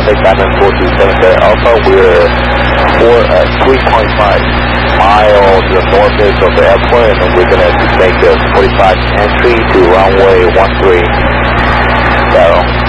traffic, Diamond 4277 Alpha. We're 3.5 miles to the northeast of the airport, and then we're going to make a 45 entry to runway 13. Barrel.